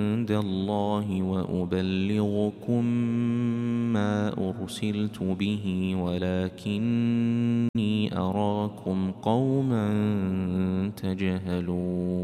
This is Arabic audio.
عند الله وأبلغكم ما أرسلت به ولكني أراكم قوما تجهلون.